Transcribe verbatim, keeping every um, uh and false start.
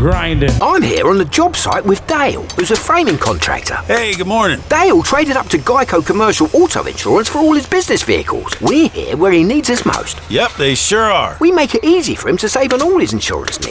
grinding. I'm here on the job site with Dale, who's a framing contractor. Hey, good morning. Dale traded up to Geico Commercial Auto Insurance for all his business vehicles. We're here where he needs us most. Yep, they sure are. We make it easy for him to save on all his insurance needs.